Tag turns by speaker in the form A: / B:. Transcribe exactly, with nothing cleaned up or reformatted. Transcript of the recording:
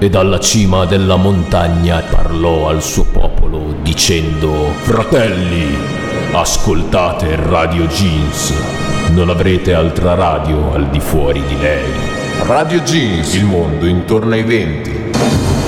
A: e dalla cima della montagna parlò al suo popolo dicendo: fratelli, ascoltate Radio Jeans, non avrete altra radio al di fuori di lei.
B: Radio Jeans, il mondo intorno ai venti.